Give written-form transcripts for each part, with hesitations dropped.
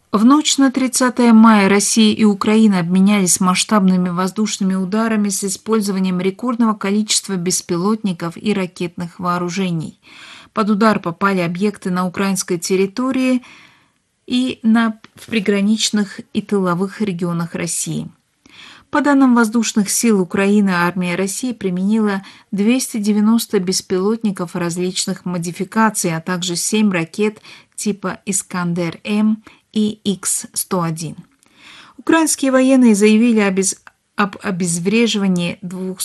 В ночь на 30 мая Россия и Украина обменялись масштабными воздушными ударами с использованием рекордного количества беспилотников и ракетных вооружений. Под удар попали объекты на украинской территории и в приграничных и тыловых регионах России. По данным воздушных сил Украины, армия России применила 290 беспилотников различных модификаций, а также 7 ракет типа «Искандер-М» и Х-101. Украинские военные заявили об обезвреживании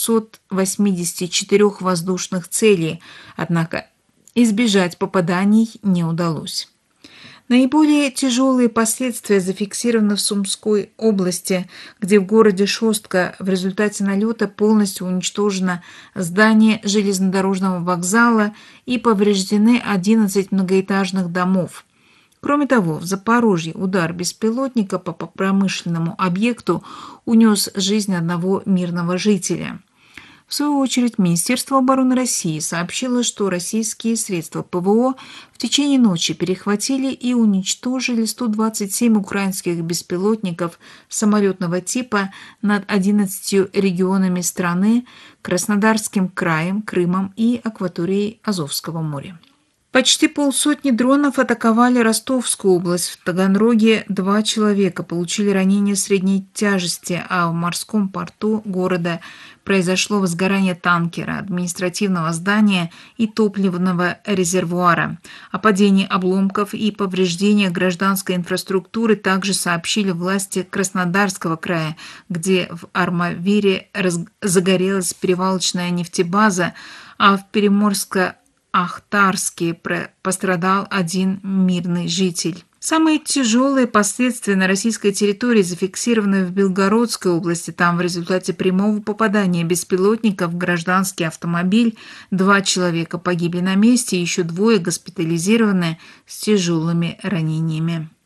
284 воздушных целей, однако избежать попаданий не удалось. Наиболее тяжелые последствия зафиксированы в Сумской области, где в городе Шостка в результате налета полностью уничтожено здание железнодорожного вокзала и повреждены 11 многоэтажных домов. Кроме того, в Запорожье удар беспилотника по промышленному объекту унес жизнь одного мирного жителя. В свою очередь, Министерство обороны России сообщило, что российские средства ПВО в течение ночи перехватили и уничтожили 127 украинских беспилотников самолетного типа над 11 регионами страны, Краснодарским краем, Крымом и акваторией Азовского моря. Почти полсотни дронов атаковали Ростовскую область. В Таганроге 2 человека получили ранения средней тяжести, а в морском порту города произошло возгорание танкера, административного здания и топливного резервуара. О падении обломков и повреждении гражданской инфраструктуры также сообщили власти Краснодарского края, где в Армавире загорелась перевалочная нефтебаза, а в Приморско-Ахтарске пострадал один мирный житель. Самые тяжелые последствия на российской территории зафиксированы в Белгородской области. Там в результате прямого попадания беспилотника в гражданский автомобиль 2 человека погибли на месте, и еще 2 госпитализированы с тяжелыми ранениями.